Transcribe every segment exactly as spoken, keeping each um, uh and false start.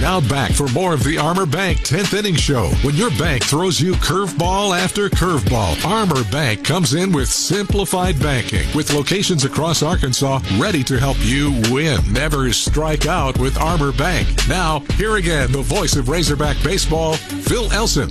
Now back for more of the Armor Bank tenth Inning Show. When your bank throws you curveball after curveball, Armor Bank comes in with simplified banking with locations across Arkansas ready to help you win. Never strike out with Armor Bank. Now, here again, the voice of Razorback baseball, Phil Elson.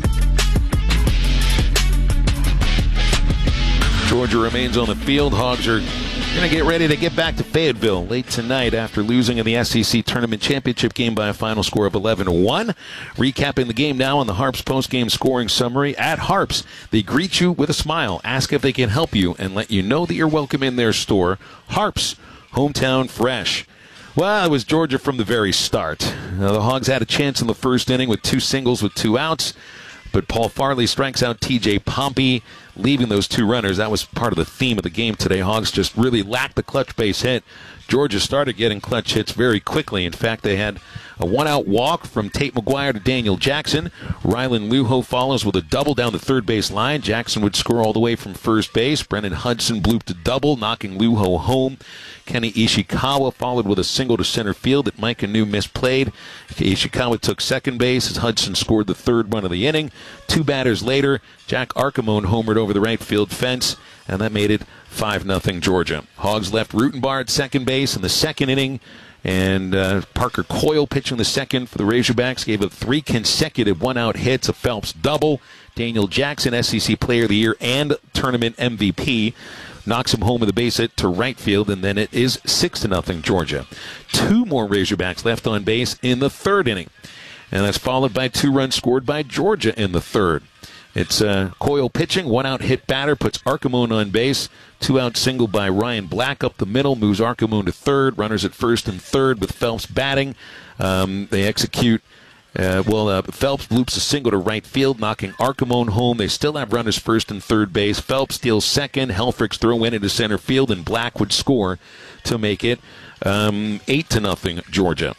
Georgia remains on the field. Hogs are going to get ready to get back to Fayetteville late tonight after losing in the S E C Tournament Championship game by a final score of eleven to one. Recapping the game now on the Harps post-game scoring summary. At Harps, they greet you with a smile, ask if they can help you, and let you know that you're welcome in their store. Harps, hometown fresh. Well, it was Georgia from the very start. Now, the Hogs had a chance in the first inning with two singles with two outs. But Paul Farley strikes out T J Pompey, leaving those two runners. That was part of the theme of the game today. Hogs just really lacked the clutch base hit. Georgia started getting clutch hits very quickly. In fact, they had a one-out walk from Tate McGuire to Daniel Jackson. Rylan Luho follows with a double down the third base line. Jackson would score all the way from first base. Brennan Hudson blooped a double, knocking Luho home. Kenny Ishikawa followed with a single to center field that Mike Anu misplayed. Ishikawa took second base as Hudson scored the third run of the inning. Two batters later, Jack Archimone homered over the right field fence, and that made it five nothing Georgia. Hogs left Rutenbar at second base in the second inning, and uh, Parker Coyle pitching the second for the Razorbacks gave up three consecutive one-out hits, a Phelps double. Daniel Jackson, S E C Player of the Year and Tournament M V P, knocks him home with a base hit to right field, and then it is six to nothing Georgia. Two more Razorbacks left on base in the third inning, and that's followed by two runs scored by Georgia in the third. It's uh, Coyle pitching, one-out hit batter, puts Archimone on base. Two-out single by Ryan Black up the middle, moves Archimone to third. Runners at first and third with Phelps batting. Um, they execute. Uh, well, uh, Phelps bloops a single to right field, knocking Archimone home. They still have runners first and third base. Phelps steals second. Helfrich's throw in into center field, and Black would score to make it um, eight to nothing Georgia.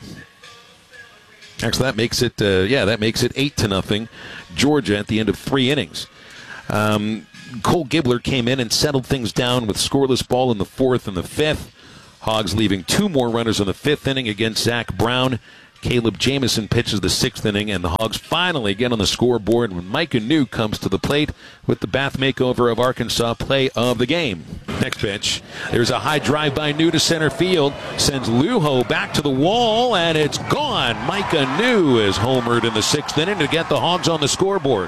Actually, that makes it uh, yeah, that makes it eight to nothing Georgia at the end of three innings. Um, Cole Gibbler came in and settled things down with scoreless ball in the fourth and the fifth. Hogs leaving two more runners in the fifth inning against Zach Brown. Caleb Jamison pitches the sixth inning, and the Hogs finally get on the scoreboard when Mike Anu comes to the plate with the Bath Makeover of Arkansas play of the game. Next pitch, there's a high drive by Anu to center field, sends Luho back to the wall, and it's gone. Mike Anu is homered in the sixth inning to get the Hogs on the scoreboard.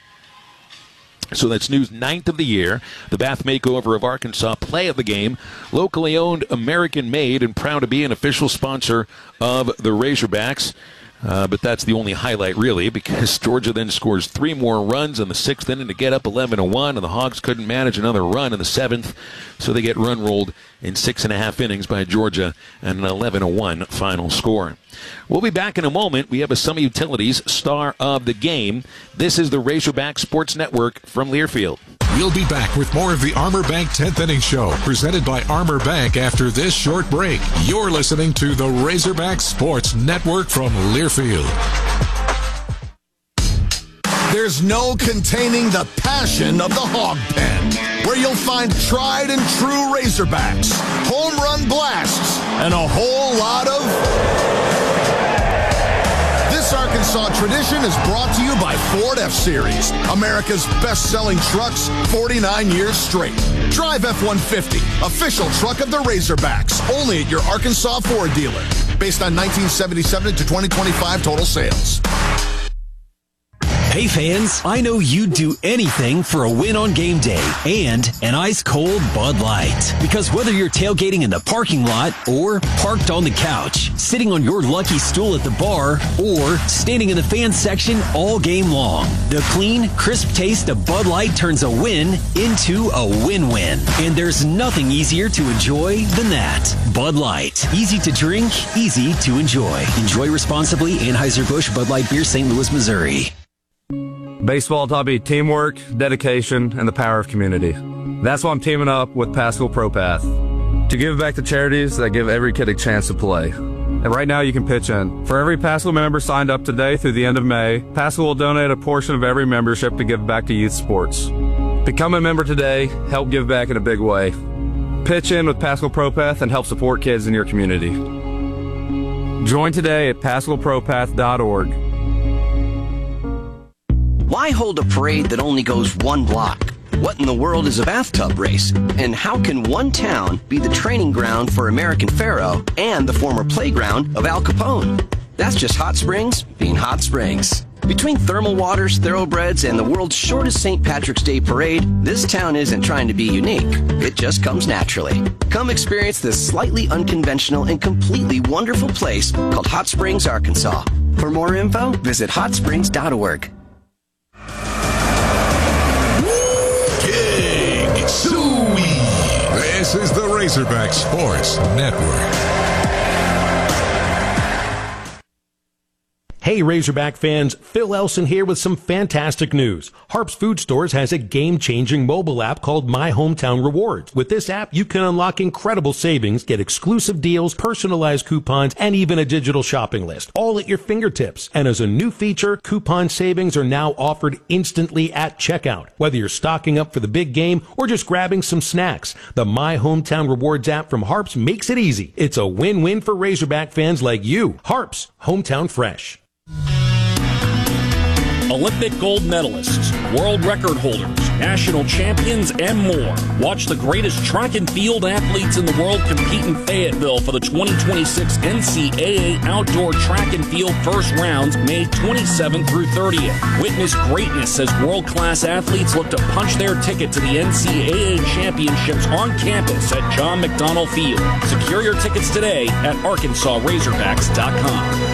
So that's Anu's ninth of the year. The Bath Makeover of Arkansas play of the game. Locally owned, American-made, and proud to be an official sponsor of the Razorbacks. Uh, but that's the only highlight, really, because Georgia then scores three more runs in the sixth inning to get up eleven to one, and the Hogs couldn't manage another run in the seventh, so they get run-rolled in six and a half innings by Georgia and an eleven to one final score. We'll be back in a moment. We have a Summit Utilities star of the game. This is the Razorback Sports Network from Learfield. We'll be back with more of the Armor Bank tenth Inning Show, presented by Armor Bank after this short break. You're listening to the Razorback Sports Network from Learfield. There's no containing the passion of the Hog Pen, where you'll find tried and true Razorbacks, home run blasts, and a whole lot of... This Arkansas tradition is brought to you by Ford F-Series, America's best-selling trucks forty-nine years straight. Drive F one fifty, official truck of the Razorbacks, only at your Arkansas Ford dealer. Based on nineteen seventy-seven to twenty twenty-five total sales. Hey fans, I know you'd do anything for a win on game day and an ice-cold Bud Light. Because whether you're tailgating in the parking lot or parked on the couch, sitting on your lucky stool at the bar, or standing in the fan section all game long, the clean, crisp taste of Bud Light turns a win into a win-win. And there's nothing easier to enjoy than that. Bud Light. Easy to drink, easy to enjoy. Enjoy responsibly. Anheuser-Busch Bud Light Beer, Saint Louis, Missouri. Baseball taught me teamwork, dedication, and the power of community. That's why I'm teaming up with Paschal ProPath to give back to charities that give every kid a chance to play. And right now you can pitch in. For every Paschal member signed up today through the end of May, Paschal will donate a portion of every membership to give back to youth sports. Become a member today, help give back in a big way. Pitch in with Paschal ProPath and help support kids in your community. Join today at Paschal Pro Path dot org. Why hold a parade that only goes one block? What in the world is a bathtub race? And how can one town be the training ground for American Pharaoh and the former playground of Al Capone? That's just Hot Springs being Hot Springs. Between thermal waters, thoroughbreds, and the world's shortest Saint Patrick's Day parade, this town isn't trying to be unique. It just comes naturally. Come experience this slightly unconventional and completely wonderful place called Hot Springs, Arkansas. For more info, visit hot springs dot org. King Suey. This is the Razorback Sports Network. Hey Razorback fans, Phil Elson here with some fantastic news. Harps Food Stores has a game-changing mobile app called My Hometown Rewards. With this app, you can unlock incredible savings, get exclusive deals, personalized coupons, and even a digital shopping list, all at your fingertips. And as a new feature, coupon savings are now offered instantly at checkout. Whether you're stocking up for the big game or just grabbing some snacks, the My Hometown Rewards app from Harps makes it easy. It's a win-win for Razorback fans like you. Harps, hometown fresh. Olympic gold medalists, world record holders, national champions, and more. Watch the greatest track and field athletes in the world compete in Fayetteville for the twenty twenty-six N C double A Outdoor Track and Field First Rounds, May twenty-seventh through thirtieth. Witness greatness as world-class athletes look to punch their ticket to the N C double A Championships on campus at John McDonnell Field. Secure your tickets today at arkansas razorbacks dot com.